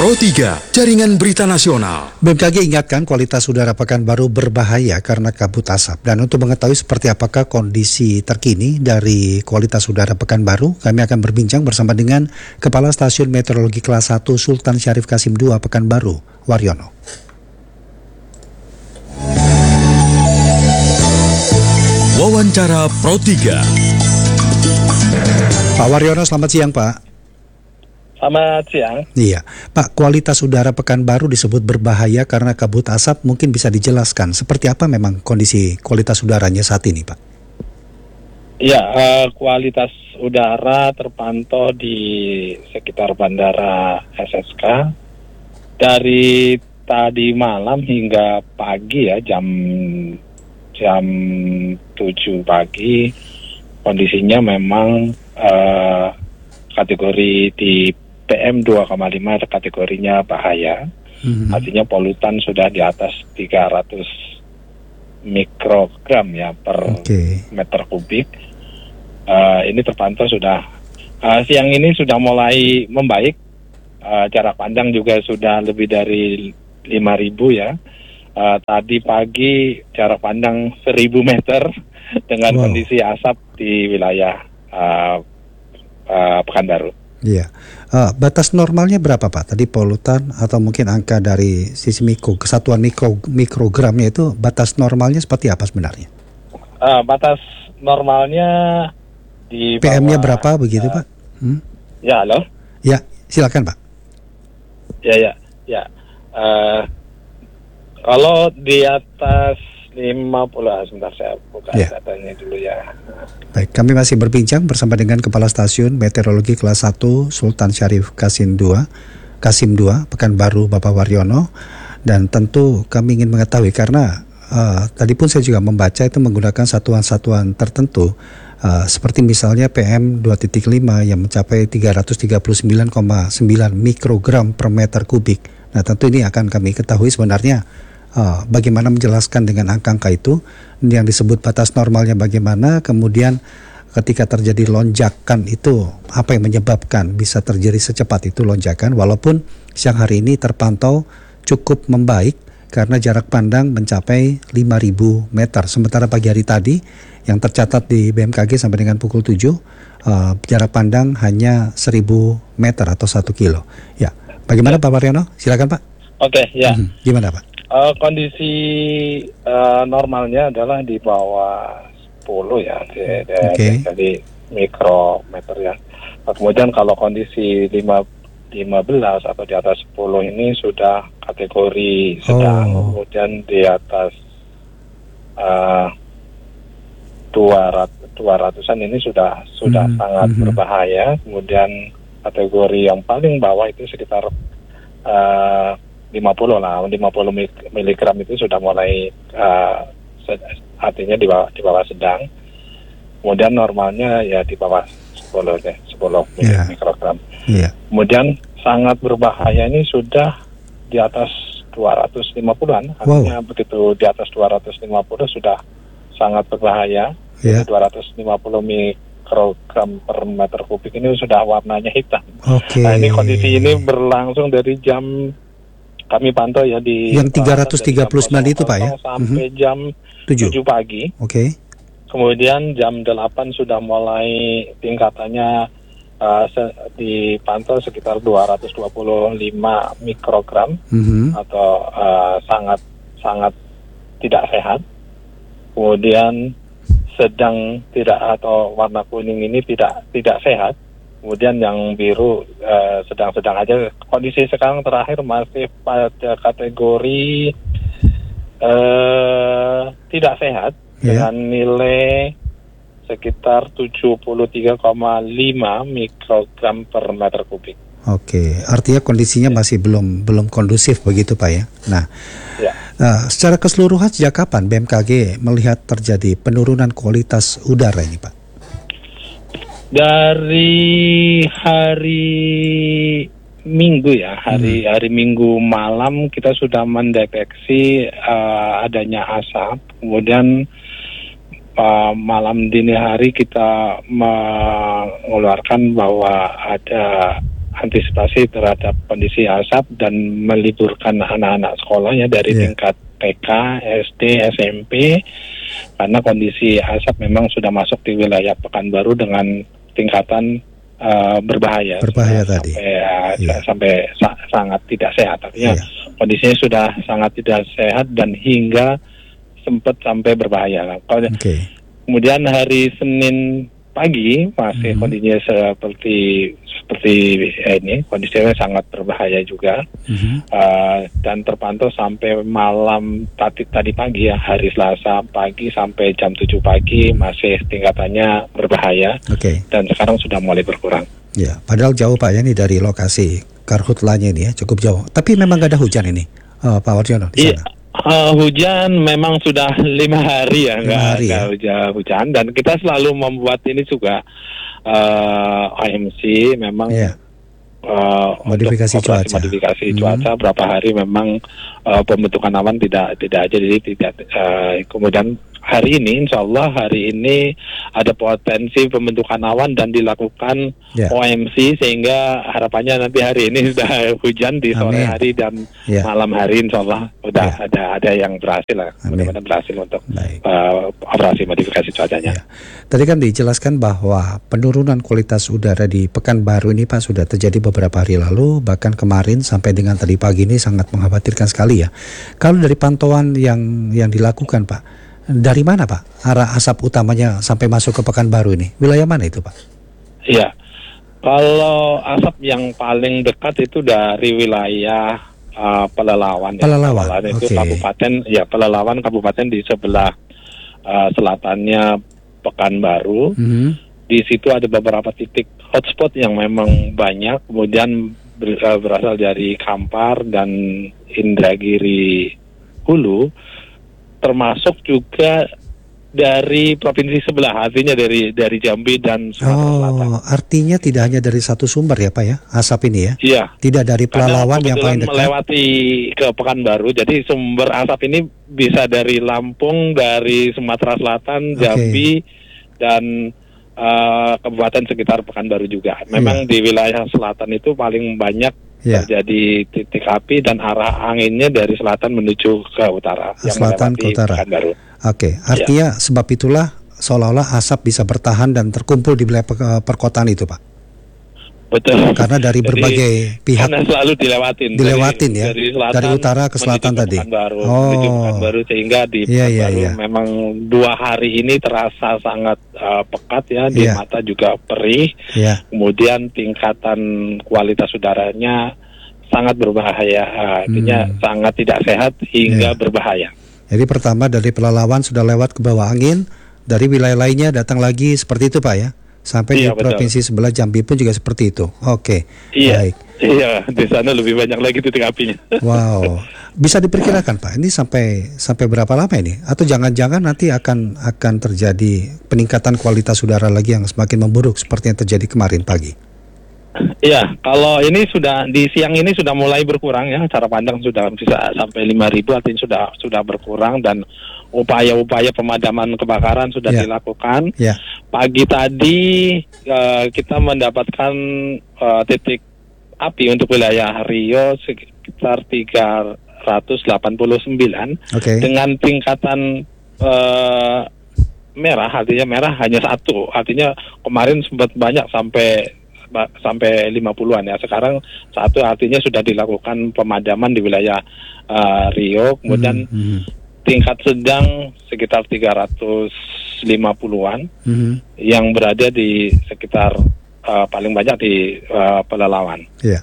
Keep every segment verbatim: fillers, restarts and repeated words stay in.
Pro tiga, Jaringan Berita Nasional. B M K G ingatkan kualitas udara Pekanbaru berbahaya karena kabut asap. Dan untuk mengetahui seperti apakah kondisi terkini dari kualitas udara Pekanbaru, kami akan berbincang bersama dengan Kepala Stasiun Meteorologi Kelas satu Sultan Syarif Qasim dua Pekanbaru, Waryono. Wawancara Pro tiga. Pak Waryono, selamat siang Pak. Selamat siang. Iya, Pak, kualitas udara Pekanbaru disebut berbahaya karena kabut asap. Mungkin bisa dijelaskan seperti apa memang kondisi kualitas udaranya saat ini, Pak? Ya, uh, kualitas udara terpantau di sekitar Bandara S S K dari tadi malam hingga pagi ya, jam jam tujuh pagi kondisinya memang uh, kategori di P M dua koma lima kategorinya bahaya. Mm-hmm. Artinya polutan sudah di atas tiga ratus mikrogram ya per okay. meter kubik. Uh, ini terpantau sudah uh, siang ini sudah mulai membaik. Uh, jarak pandang juga sudah lebih dari lima ribu ya. Uh, tadi pagi jarak pandang seribu meter dengan wow. kondisi asap di wilayah uh, uh, Pekanbaru. Iya, uh, batas normalnya berapa Pak? Tadi polutan atau mungkin angka dari sisi mikro, kesatuan mikro mikrogramnya itu batas normalnya seperti apa sebenarnya? Uh, batas normalnya di P M-nya berapa begitu uh, Pak? Hmm? Ya, halo. Ya, silakan Pak. Ya, ya, ya. Uh, Kalau di atas lima puluh, sebentar saya buka ya. datanya dulu ya. Baik, kami masih berbincang bersama dengan Kepala Stasiun Meteorologi Kelas satu Sultan Syarif Qasim dua, Qasim dua, Pekanbaru, Bapak Waryono. Dan tentu kami ingin mengetahui karena uh, tadi pun saya juga membaca itu menggunakan satuan-satuan tertentu. Uh, seperti misalnya P M dua titik lima yang mencapai tiga ratus tiga puluh sembilan koma sembilan mikrogram per meter kubik. Nah tentu ini akan kami ketahui sebenarnya Uh, bagaimana menjelaskan dengan angka-angka itu, yang disebut batas normalnya bagaimana, kemudian ketika terjadi lonjakan itu apa yang menyebabkan bisa terjadi secepat itu lonjakan, walaupun siang hari ini terpantau cukup membaik karena jarak pandang mencapai lima ribu meter, sementara pagi hari tadi yang tercatat di B M K G sampai dengan pukul tujuh uh, jarak pandang hanya seribu meter atau satu kilo. Ya, bagaimana Pak Waryono? Silakan Pak. Oke, ya. Hmm, gimana Pak? Uh, kondisi uh, normalnya adalah di bawah sepuluh ya, di, okay. jadi mikrometer ya. Kemudian kalau kondisi lima, lima belas atau di atas sepuluh ini sudah kategori sedang, oh. kemudian di atas uh, dua ratusan ini sudah sudah hmm. sangat hmm. berbahaya. Kemudian kategori yang paling bawah itu sekitar uh, lima puluh lah, lima puluh miligram itu sudah mulai uh, artinya di bawah, di bawah sedang. Kemudian normalnya ya di bawah sepuluh deh, sepuluh yeah. mikrogram. Yeah. Kemudian sangat berbahaya ini sudah di atas dua ratus lima puluhan. Artinya wow. begitu di atas dua ratus lima puluh sudah sangat berbahaya. Yeah. dua ratus lima puluh mikrogram per meter kubik ini sudah warnanya hitam. Okay. Nah, ini kondisi ini berlangsung dari jam kami pantau ya di yang tiga ratus tiga puluh sembilan itu Pak ya sampai mm-hmm. jam tujuh pagi. Oke. Okay. Kemudian jam delapan sudah mulai tingkatannya uh, se- dipantau sekitar dua ratus dua puluh lima mikrogram mm-hmm. atau uh, sangat sangat tidak sehat. Kemudian sedang tidak atau warna kuning ini tidak tidak sehat. Kemudian yang biru uh, sedang-sedang aja. Kondisi sekarang terakhir masih pada kategori uh, tidak sehat yeah. dengan nilai sekitar tujuh puluh tiga koma lima mikrogram per meter kubik. Oke, artinya kondisinya yeah. masih belum belum kondusif begitu Pak ya. Nah, yeah. uh, secara keseluruhan sejak kapan B M K G melihat terjadi penurunan kualitas udara ini Pak? Dari hari Minggu ya, hari hmm. hari Minggu malam kita sudah mendeteksi uh, adanya asap. Kemudian uh, malam dini hari kita mengeluarkan bahwa ada antisipasi terhadap kondisi asap dan meliburkan anak-anak sekolahnya dari Yeah. tingkat T K, S D, S M P karena kondisi asap memang sudah masuk di wilayah Pekanbaru dengan tingkatan uh, berbahaya. Berbahaya Sudah tadi. Sampai, uh, Yeah. sampai sa- sangat tidak sehat. Artinya Yeah. kondisinya sudah sangat tidak sehat dan hingga sempat sampai berbahaya. Nah, kalau Oke. kemudian hari Senin pagi masih Mhm. kondisinya seperti seperti eh, ini kondisinya sangat berbahaya juga. Mhm. Uh, dan terpantau sampai malam tadi tadi pagi ya, hari Selasa pagi sampai jam tujuh pagi masih tingkatannya berbahaya Oke. dan sekarang sudah mulai berkurang. Ya, padahal jauh Pak ya ini dari lokasi karhutlanya ini ya, cukup jauh. Tapi memang gak ada hujan ini, uh, Pak Waryono di Iya, sana. uh, hujan memang sudah lima hari ya, Lima nggak hari nggak ya? hujan, hujan dan kita selalu membuat ini juga uh, O M C memang Iya. uh, Modifikasi untuk operasi cuaca. modifikasi Hmm. cuaca berapa hari memang uh, pembentukan awan tidak tidak ada, jadi tidak uh, kemudian hari ini insya Allah hari ini ada potensi pembentukan awan dan dilakukan Ya. O M C sehingga harapannya nanti hari ini sudah hujan di sore Amin. hari dan Ya. malam hari insya Allah udah Ya. ada ada yang berhasil lah, Amin. mudah-mudahan berhasil untuk Baik. uh, operasi modifikasi cuacanya. Ya. Tadi kan dijelaskan bahwa penurunan kualitas udara di Pekanbaru ini Pak sudah terjadi beberapa hari lalu, bahkan kemarin sampai dengan tadi pagi ini sangat mengkhawatirkan sekali ya. Kalau dari pantauan yang yang dilakukan Pak, dari mana Pak arah asap utamanya sampai masuk ke Pekanbaru ini? Wilayah mana itu Pak? Iya, kalau asap yang paling dekat itu dari wilayah uh, Pelalawan. Ya. Pelalawan, itu oke. kabupaten, ya Pelalawan kabupaten di sebelah uh, selatannya Pekanbaru. Mhm. Di situ ada beberapa titik hotspot yang memang banyak, kemudian ber- uh, berasal dari Kampar dan Indragiri Hulu, termasuk juga dari provinsi sebelah, artinya dari dari Jambi dan Sumatera Selatan. Oh, artinya tidak hanya dari satu sumber ya Pak ya, asap ini ya? Iya. Tidak dari Karena Pelalawan yang paling kebetulan dekat? melewati ke Pekanbaru, jadi sumber asap ini bisa dari Lampung, dari Sumatera Selatan, Oke. Jambi, dan uh, kabupaten sekitar Pekanbaru juga. Memang di wilayah selatan itu paling banyak Iya. terjadi titik api dan arah anginnya dari selatan menuju ke utara. yang Selatan melewati ke utara. Pekanbaru. Oke, artinya sebab itulah seolah-olah asap bisa bertahan dan terkumpul di wilayah pe- perkotaan itu Pak? Betul. Karena dari Jadi, berbagai pihak karena selalu dilewatin. dilewatin dari, ya? Dari, selatan Dari utara ke selatan menuju ke tadi? Pekanbaru, Oh. menuju Pekanbaru, sehingga di Iya, iya, Pekanbaru iya. memang dua hari ini terasa sangat uh, pekat ya, di Iya. mata juga perih. ya. Kemudian tingkatan kualitas udaranya sangat berbahaya, uh, artinya Hmm. sangat tidak sehat hingga Iya. berbahaya. Jadi pertama dari Pelalawan sudah lewat ke bawah angin, dari wilayah lainnya datang lagi seperti itu Pak ya? Sampai Iya, di betul. provinsi sebelah Jambi pun juga seperti itu. Oke, Iya, baik. iya, di sana lebih banyak lagi titik apinya. Wow, bisa diperkirakan Pak, ini sampai sampai berapa lama ini? Atau jangan-jangan nanti akan akan terjadi peningkatan kualitas udara lagi yang semakin memburuk seperti yang terjadi kemarin pagi? Iya, kalau ini sudah di siang ini sudah mulai berkurang ya, cara pandang sudah bisa sampai lima ribu, artinya sudah sudah berkurang dan upaya-upaya pemadaman kebakaran sudah Ya. dilakukan. Ya, Pagi tadi eh, kita mendapatkan eh, titik api untuk wilayah Rio sekitar tiga ratus delapan puluh sembilan oke. dengan tingkatan eh, merah, artinya merah hanya satu, artinya kemarin sempat banyak sampai ba- sampai lima puluhan ya. Sekarang satu, artinya sudah dilakukan pemadaman di wilayah uh, Rio. Kemudian Mhm, mhm, tingkat sedang sekitar tiga ratus lima puluhan mhm. yang berada di sekitar uh, paling banyak di uh, Pelalawan. Iya.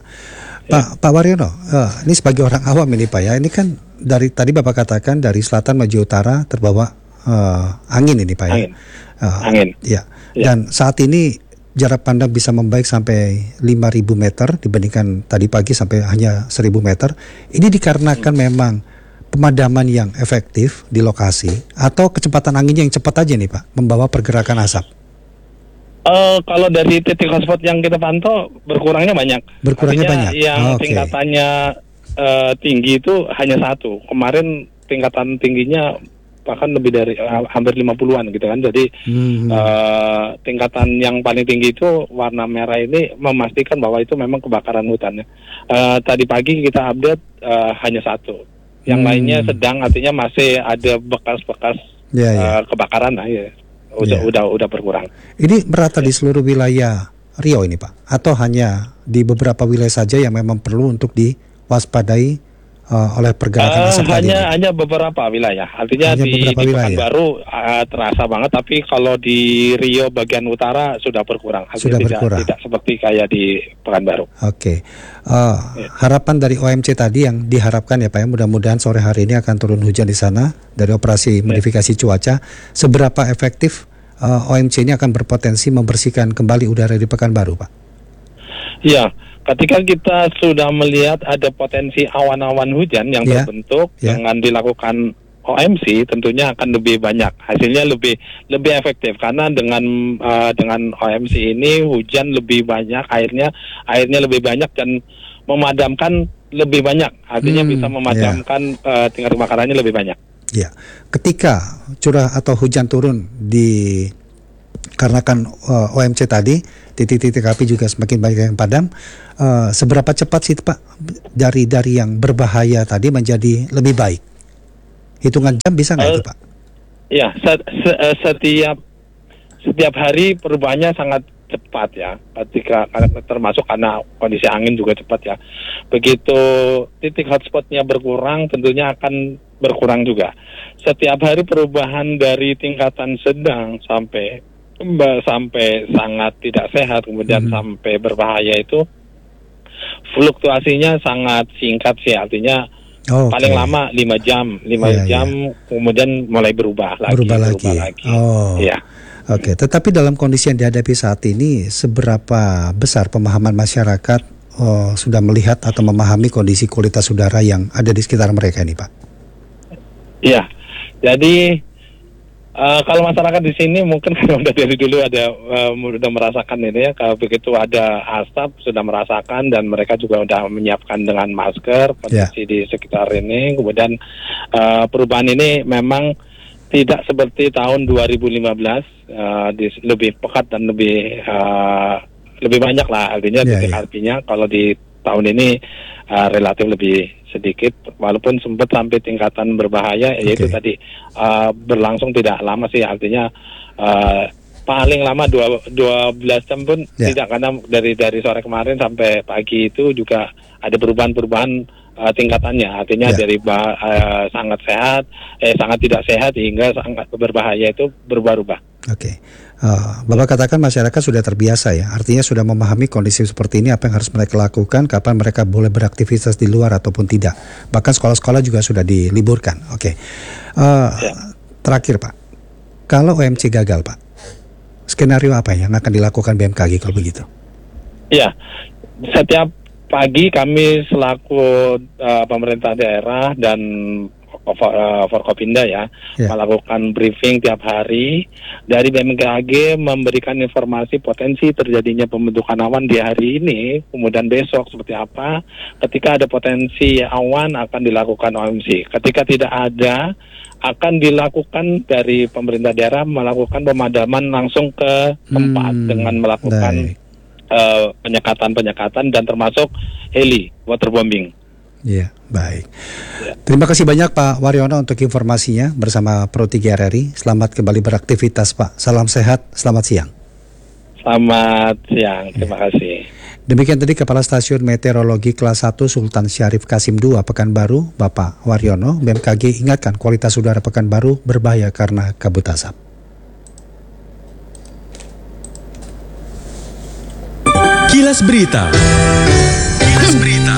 Pak Pak Waryono, eh, ini sebagai orang awam ini Pak ya, ini kan dari tadi Bapak katakan dari selatan maju utara terbawa eh, angin ini Pak ya. Angin. Eh, Angin. Ya. Ya. Dan saat ini jarak pandang bisa membaik sampai lima ribu meter dibandingkan tadi pagi sampai hanya seribu meter. Ini dikarenakan memang pemadaman yang efektif di lokasi atau kecepatan anginnya yang cepat aja nih Pak, membawa pergerakan asap. Uh, kalau dari titik hotspot yang kita pantau berkurangnya banyak. Berkurangnya Artinya banyak? Yang Oh, oke. tingkatannya uh, tinggi itu hanya satu. Kemarin tingkatan tingginya bahkan lebih dari uh, hampir lima puluhan gitu kan. Jadi Hmm. uh, tingkatan yang paling tinggi itu warna merah ini memastikan bahwa itu memang kebakaran hutan. Uh, tadi pagi kita update uh, hanya satu, yang Hmm. lainnya sedang, artinya masih ada bekas-bekas Ya, ya. uh, kebakaran lah ya. Udah Ya. udah udah berkurang. Ini merata di seluruh wilayah Riau ini Pak? Atau hanya di beberapa wilayah saja yang memang perlu untuk diwaspadai uh, oleh pergerakan Uh, asap tadi hanya ini? hanya beberapa wilayah, artinya Hanya di, beberapa di wilayah. Pekanbaru uh, terasa banget, tapi kalau di Riau bagian utara sudah berkurang, artinya Sudah tidak, berkurang. tidak seperti kayak di Pekanbaru. Oke, uh, harapan dari O M C tadi yang diharapkan ya Pak ya, mudah-mudahan sore hari ini akan turun hujan di sana dari operasi modifikasi cuaca. Seberapa efektif uh, O M C ini akan berpotensi membersihkan kembali udara di Pekanbaru Pak? Iya, ketika kita sudah melihat ada potensi awan-awan hujan yang Ya, terbentuk ya. dengan dilakukan O M C, tentunya akan lebih banyak, hasilnya lebih lebih efektif karena dengan uh, dengan O M C ini hujan lebih banyak, airnya airnya lebih banyak dan memadamkan lebih banyak, artinya Hmm, bisa memadamkan uh, tingkat kebakarannya lebih banyak. Ya, ketika curah atau hujan turun di karenakan uh, O M C tadi, titik-titik api juga semakin banyak yang padam. Uh, seberapa cepat sih Pak dari dari yang berbahaya tadi menjadi lebih baik? Hitungan jam bisa nggak Uh, itu Pak? Ya, se- se- eh, setiap setiap hari perubahannya sangat cepat ya. Ketika termasuk karena kondisi angin juga cepat ya. Begitu titik hotspotnya berkurang, tentunya akan berkurang juga. Setiap hari perubahan dari tingkatan sedang sampai sampai sangat tidak sehat, kemudian Mhm. sampai berbahaya itu fluktuasinya sangat singkat sih, artinya Oh, oke. paling lama lima jam, lima Iya, jam kemudian mulai berubah lagi, berubah lagi. Oh, Iya. oke. Tetapi dalam kondisi yang dihadapi saat ini, seberapa besar pemahaman masyarakat oh, sudah melihat atau memahami kondisi kualitas udara yang ada di sekitar mereka ini, Pak? Iya. Jadi uh, kalau masyarakat di sini mungkin udah dari dulu ada uh, udah merasakan ini ya, kalau begitu ada asap sudah merasakan dan mereka juga udah menyiapkan dengan masker kondisi di sekitar ini. Kemudian uh, perubahan ini memang tidak seperti tahun dua ribu lima belas, uh, di, lebih pekat dan lebih uh, lebih banyak lah, artinya Ya, titik ya. apinya kalau di tahun ini uh, relatif lebih sedikit, walaupun sempat sampai tingkatan berbahaya, yaitu Oke. tadi uh, berlangsung tidak lama sih, artinya uh, paling lama dua, dua belas jam pun Ya. tidak, karena dari dari sore kemarin sampai pagi itu juga ada perubahan-perubahan uh, tingkatannya, artinya Ya. dari bah, uh, sangat sehat, eh sangat tidak sehat hingga sangat berbahaya itu berubah-ubah. Oke, uh, Bapak katakan masyarakat sudah terbiasa ya, artinya sudah memahami kondisi seperti ini, apa yang harus mereka lakukan, kapan mereka boleh beraktivitas di luar ataupun tidak. Bahkan sekolah-sekolah juga sudah diliburkan. Oke, uh, Ya. Terakhir Pak, kalau O M C gagal Pak, skenario apa yang akan dilakukan B M K G kalau begitu? Ya, setiap pagi kami selaku uh, pemerintah daerah dan uh, Forkopimda ya, Ya. melakukan briefing tiap hari. Dari B M K G memberikan informasi potensi terjadinya pembentukan awan di hari ini, kemudian besok seperti apa. Ketika ada potensi awan akan dilakukan O M C. Ketika tidak ada, akan dilakukan dari pemerintah daerah melakukan pemadaman langsung ke tempat Hmm, dengan melakukan baik. uh, penyekatan-penyekatan dan termasuk heli waterbombing. Iya, baik. Terima kasih banyak Pak Waryono untuk informasinya bersama Pro tiga R R I. Selamat kembali beraktivitas Pak. Salam sehat, selamat siang. Selamat siang, terima kasih. Demikian tadi Kepala Stasiun Meteorologi Kelas satu Sultan Syarif Kasim dua Pekanbaru, Bapak Waryono. B M K G ingatkan kualitas udara Pekanbaru berbahaya karena kabut asap. Kilas Berita. Kilas Berita.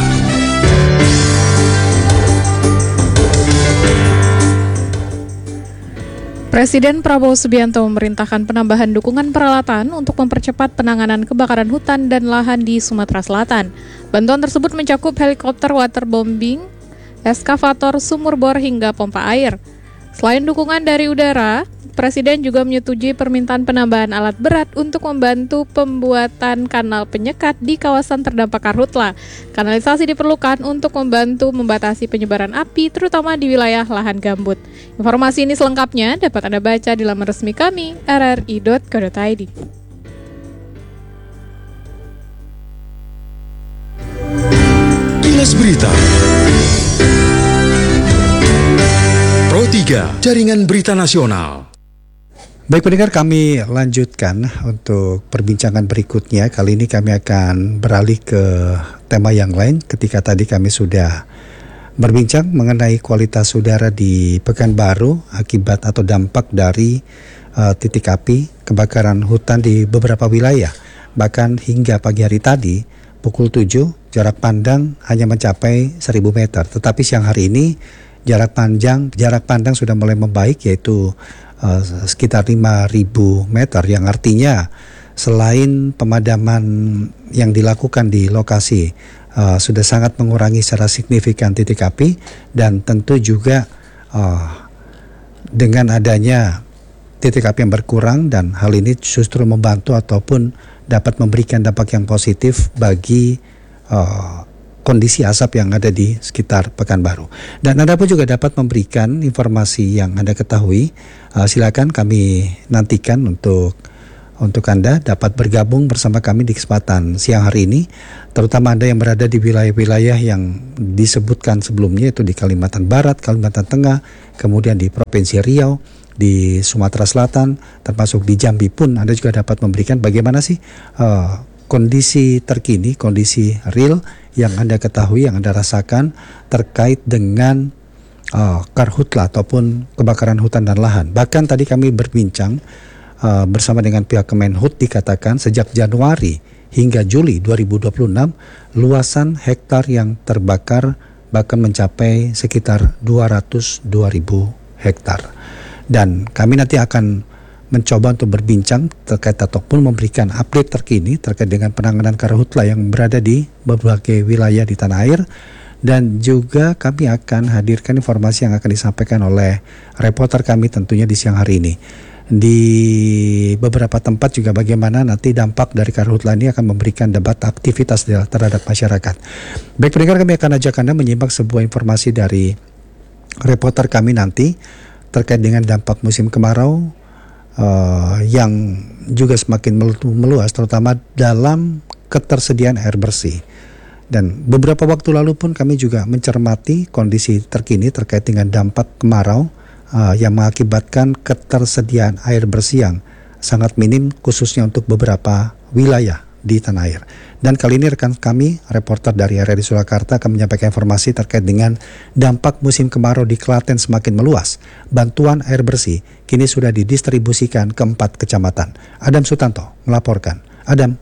Presiden Prabowo Subianto memerintahkan penambahan dukungan peralatan untuk mempercepat penanganan kebakaran hutan dan lahan di Sumatera Selatan. Bantuan tersebut mencakup helikopter waterbombing, eskavator sumur bor hingga pompa air. Selain dukungan dari udara, Presiden juga menyetujui permintaan penambahan alat berat untuk membantu pembuatan kanal penyekat di kawasan terdampak karhutla. Kanalisasi diperlukan untuk membantu membatasi penyebaran api, terutama di wilayah lahan gambut. Informasi ini selengkapnya dapat Anda baca di laman resmi kami, r r i dot co dot i d. Kilas Berita. Pro tiga, Jaringan Berita Nasional. Baik pendengar, kami lanjutkan untuk perbincangan berikutnya. Kali ini kami akan beralih ke tema yang lain. Ketika tadi kami sudah berbincang mengenai kualitas udara di Pekanbaru akibat atau dampak dari uh, titik api kebakaran hutan di beberapa wilayah. Bahkan hingga pagi hari tadi pukul tujuh jarak pandang hanya mencapai seribu meter. Tetapi siang hari ini jarak panjang jarak pandang sudah mulai membaik, yaitu uh, sekitar lima ribu meter, yang artinya selain pemadaman yang dilakukan di lokasi uh, sudah sangat mengurangi secara signifikan titik api, dan tentu juga uh, dengan adanya titik api yang berkurang, dan hal ini justru membantu ataupun dapat memberikan dampak yang positif bagi uh, kondisi asap yang ada di sekitar Pekanbaru. Dan Anda pun juga dapat memberikan informasi yang Anda ketahui. Uh, silakan kami nantikan untuk untuk Anda dapat bergabung bersama kami di kesempatan siang hari ini, terutama Anda yang berada di wilayah-wilayah yang disebutkan sebelumnya, yaitu di Kalimantan Barat, Kalimantan Tengah, kemudian di Provinsi Riau, di Sumatera Selatan, termasuk di Jambi pun Anda juga dapat memberikan bagaimana sih uh, kondisi terkini, kondisi real yang Anda ketahui, yang Anda rasakan terkait dengan uh, karhutla ataupun kebakaran hutan dan lahan. Bahkan tadi kami berbincang uh, bersama dengan pihak Kemenhut, dikatakan sejak Januari hingga Juli dua ribu dua puluh enam luasan hektar yang terbakar bahkan mencapai sekitar dua ratus dua ribu hektar. Dan kami nanti akan mencoba untuk berbincang terkait ataupun memberikan update terkini terkait dengan penanganan karhutla yang berada di berbagai wilayah di tanah air, dan juga kami akan hadirkan informasi yang akan disampaikan oleh reporter kami tentunya di siang hari ini. Di beberapa tempat juga bagaimana nanti dampak dari karhutla ini akan memberikan debat aktivitas terhadap masyarakat. Baik pendengar, kami akan ajak Anda menyimak sebuah informasi dari reporter kami nanti terkait dengan dampak musim kemarau Uh, yang juga semakin meluas, terutama dalam ketersediaan air bersih. Dan beberapa waktu lalu pun kami juga mencermati kondisi terkini terkait dengan dampak kemarau uh, yang mengakibatkan ketersediaan air bersih yang sangat minim, khususnya untuk beberapa wilayah di tanah air. Dan kali ini rekan kami, reporter dari R R I Surakarta, akan menyampaikan informasi terkait dengan dampak musim kemarau di Klaten semakin meluas. Bantuan air bersih kini sudah didistribusikan ke empat kecamatan. Adam Sutanto melaporkan. Adam.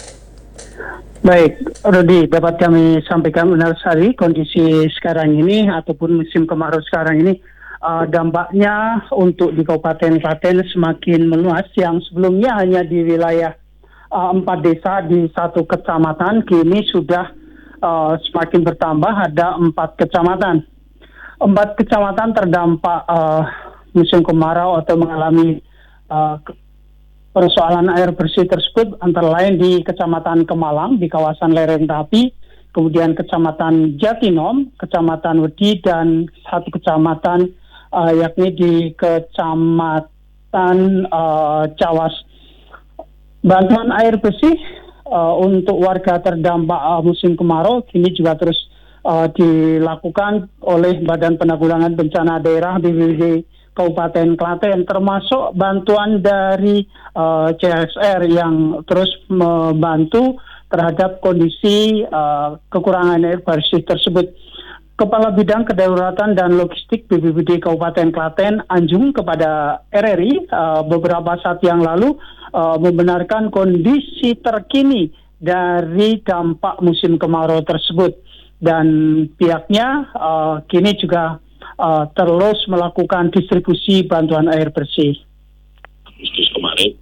Baik, Rudi, dapat kami sampaikan benar sekali kondisi sekarang ini ataupun musim kemarau sekarang ini, uh, dampaknya untuk di Kabupaten Klaten semakin meluas. Yang sebelumnya hanya di wilayah Uh, empat desa di satu kecamatan, kini sudah uh, semakin bertambah, ada empat kecamatan. Empat kecamatan terdampak uh, musim kemarau atau mengalami uh, persoalan air bersih tersebut, antara lain di Kecamatan Kemalang di kawasan lereng Tapi, kemudian Kecamatan Jatinom, Kecamatan Wedi, dan satu kecamatan uh, yakni di Kecamatan uh, Cawas. Bantuan air bersih uh, untuk warga terdampak uh, musim kemarau kini juga terus uh, dilakukan oleh Badan Penanggulangan Bencana Daerah B P B D Kabupaten Klaten, termasuk bantuan dari uh, C S R yang terus membantu terhadap kondisi uh, kekurangan air bersih tersebut. Kepala Bidang Kedaruratan dan Logistik B P B D Kabupaten Klaten, Anjung, kepada R R I uh, beberapa saat yang lalu uh, membenarkan kondisi terkini dari dampak musim kemarau tersebut, dan pihaknya uh, kini juga uh, terus melakukan distribusi bantuan air bersih. Agustus kemarin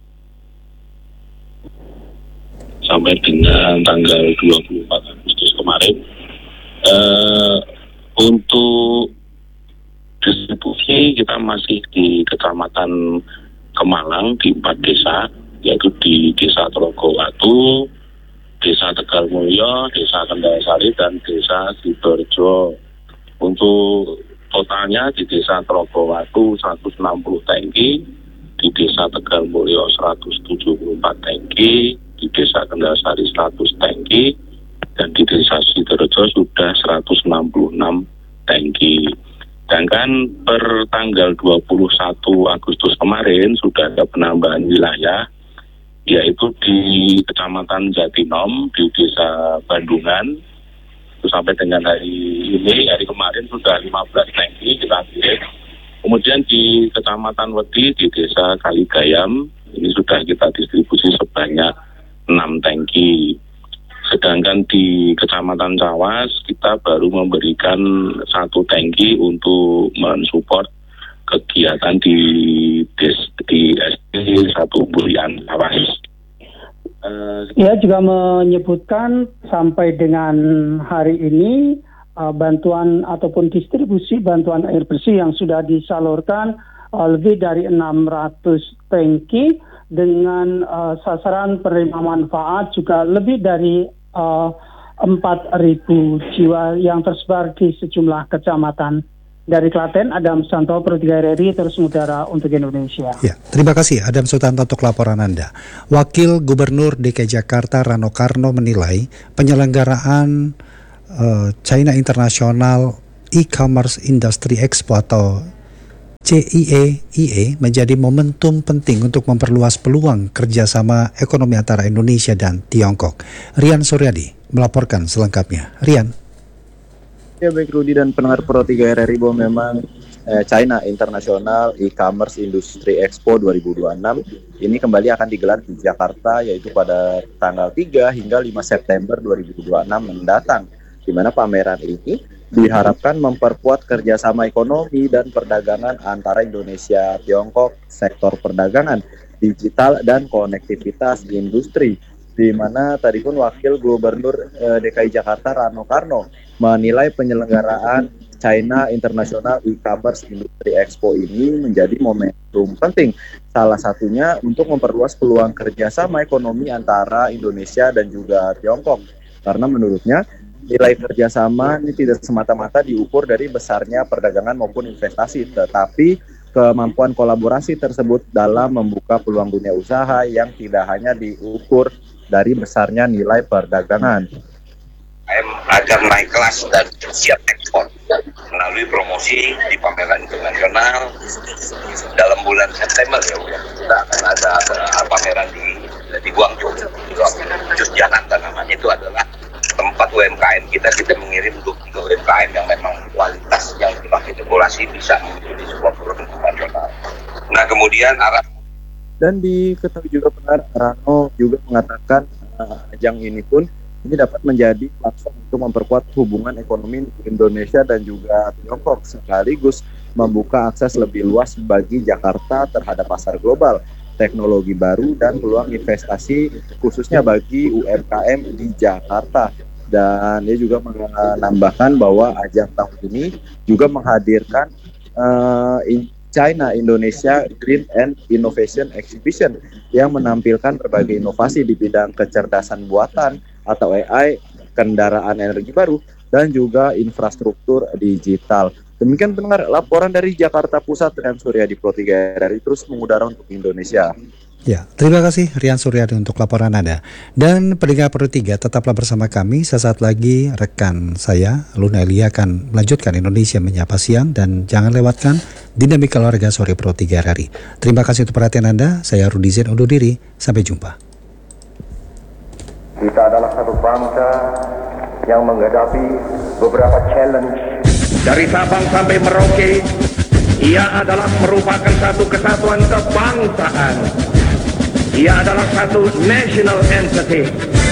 sampai dengan tanggal dua puluh empat Agustus kemarin, Uh, untuk distribusi kita kita masih di Kecamatan Kemalang di empat desa, yaitu di Desa Trogowatu, Desa Tegalmulyo, Desa Kendalsari, dan Desa Sidoarjo. Untuk totalnya di Desa Trogowatu seratus enam puluh tangki, di Desa Tegalmulyo seratus tujuh puluh empat tangki, di Desa Kendalsari seratus tangki, dan di Desa Sidoarjo sudah seratus enam puluh enam tangki. Sedangkan per tanggal dua puluh satu Agustus kemarin sudah ada penambahan wilayah, yaitu di Kecamatan Jatinom, di Desa Bandungan. Itu sampai dengan hari ini, hari kemarin sudah lima belas tangki kita kirim. Kemudian di Kecamatan Wedi, di Desa Kaligayam, ini sudah kita distribusi sebanyak enam tangki. Sedangkan di Kecamatan Cawas, kita baru memberikan satu tangki untuk mensupport kegiatan di des, di S D satu Bulian Cawas. Uh, Ia juga menyebutkan sampai dengan hari ini uh, bantuan ataupun distribusi bantuan air bersih yang sudah disalurkan uh, lebih dari enam ratus tangki dengan uh, sasaran penerima manfaat juga lebih dari uh, empat ribu jiwa yang tersebar di sejumlah kecamatan. Dari Klaten, Adam Sutanto, Pro tiga R R I, terus mengudara untuk Indonesia. Ya, terima kasih Adam Sutanto untuk laporan Anda. Wakil Gubernur D K I Jakarta Rano Karno menilai penyelenggaraan uh, China International E-Commerce Industry Expo atau C I E I E menjadi momentum penting untuk memperluas peluang kerjasama ekonomi antara Indonesia dan Tiongkok. Rian Suryadi melaporkan selengkapnya. Rian. Ya baik Rudi dan pendengar Pro tiga R R I, bahwa memang eh, China International E-Commerce Industry Expo dua ribu dua puluh enam ini kembali akan digelar di Jakarta, yaitu pada tanggal tiga hingga lima September dua ribu dua puluh enam mendatang, di mana pameran ini diharapkan memperkuat kerjasama ekonomi dan perdagangan antara Indonesia Tiongkok, sektor perdagangan, digital, dan konektivitas di industri. Di mana tadi pun Wakil Gubernur eh, D K I Jakarta Rano Karno menilai penyelenggaraan China International E-Commerce Industry Expo ini menjadi momentum penting, salah satunya untuk memperluas peluang kerjasama ekonomi antara Indonesia dan juga Tiongkok. Karena menurutnya nilai kerjasama ini tidak semata-mata diukur dari besarnya perdagangan maupun investasi, tetapi kemampuan kolaborasi tersebut dalam membuka peluang dunia usaha yang tidak hanya diukur dari besarnya nilai perdagangan. Agar naik kelas dan siap ekspor melalui promosi di pameran internasional dalam bulan September ya, kita akan ada uh, pameran di di Guangzhou, di Jakarta namanya. Itu adalah tempat U M K M kita kita mengirim untuk U M K M yang memang kualitas yang dipakai dekorasi bisa menjadi sebuah produk internasional. Nah kemudian arah dan diketahui juga benar Rano juga mengatakan uh, ajang ini pun ini dapat menjadi platform untuk memperkuat hubungan ekonomi Indonesia dan juga Tiongkok, sekaligus membuka akses lebih luas bagi Jakarta terhadap pasar global, teknologi baru, dan peluang investasi khususnya bagi U M K M di Jakarta. Dan dia juga menambahkan bahwa ajang tahun ini juga menghadirkan uh, China Indonesia Green and Innovation Exhibition yang menampilkan berbagai inovasi di bidang kecerdasan buatan atau A I, kendaraan energi baru, dan juga infrastruktur digital. Demikian pendengar laporan dari Jakarta Pusat, Rian Suryadi, Pro tiga R R I, terus mengudara untuk Indonesia. Ya, terima kasih Rian Suryadi untuk laporan Anda. Dan pendengar Pro tiga, tetaplah bersama kami. Sesaat lagi rekan saya, Luna Elia, akan melanjutkan Indonesia Menyapa Siang, dan jangan lewatkan Dinamika Keluarga Sore Pro tiga R R I. Terima kasih untuk perhatian Anda. Saya Rudi Zain undur diri. Sampai jumpa. Kita adalah satu bangsa yang menghadapi beberapa challenge. Dari Sabang sampai Merauke, ia adalah merupakan satu kesatuan kebangsaan. Ia adalah satu national entity.